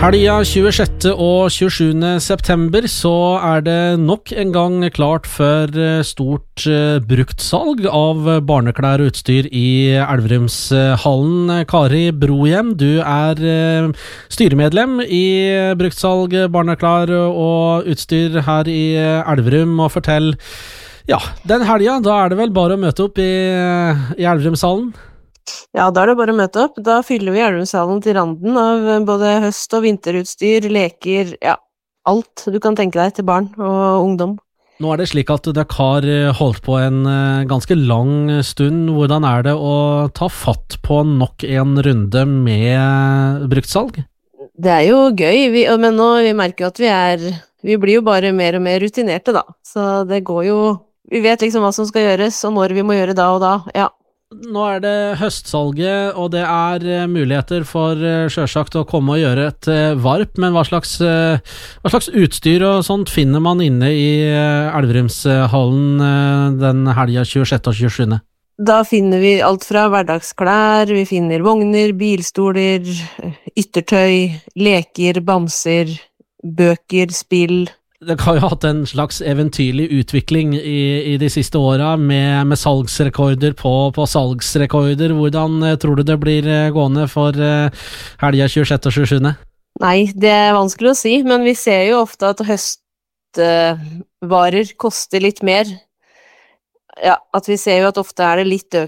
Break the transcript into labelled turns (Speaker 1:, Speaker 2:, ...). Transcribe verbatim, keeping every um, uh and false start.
Speaker 1: Helga tjuesjette og tjuesjuende september så er det nok en gang klart for stort bruktsalg av barneklær og utstyr i Elverumshallen. Kari Brohjem, du er styremedlem i bruktsalg, barneklær og utstyr her i Elverum, og fortell, ja, den helga, da er det vel bare å møte opp i, i Elverumshallen?
Speaker 2: Ja, da er det bare å møte opp. Da fyller vi Elverumshallen til randen av både høst- og vinterutstyr, leker, ja, alt du kan tenke deg til barn og ungdom.
Speaker 1: Nå er det slik at dere har holdt på en ganske lang stund. Hvordan er det å ta fatt på nok en runde med bruktsalg?
Speaker 2: Det er jo gøy, vi, men nå vi merker at vi er, vi blir jo bare mer og mer rutinerte da. Så det går jo, vi vet liksom hva som skal gjøres, og når vi må gjøre da og da, ja.
Speaker 1: Nå er det høstsalget, og det er muligheter for selvsagt å komme og gjøre et varp, men hva slags, hva slags utstyr og sånt finner man inne i Elverumshallen den helga tjuesjette og tjuesjuende?
Speaker 2: Da finner vi alt fra hverdagsklær, vi finner vogner, bilstoler, yttertøy, leker, bamser, bøker, spill.
Speaker 1: Det har jo hatt en slags eventyrlig utvikling i, i de siste åra med, med salgsrekorder på, på salgsrekorder. Hvordan tror du det blir gående for helga tjuesjette og tjuesjuende?
Speaker 2: Nei, det er vanskelig å si, men vi ser jo ofte at høstvarer koster litt mer. Ja, at vi ser jo at ofte er det litt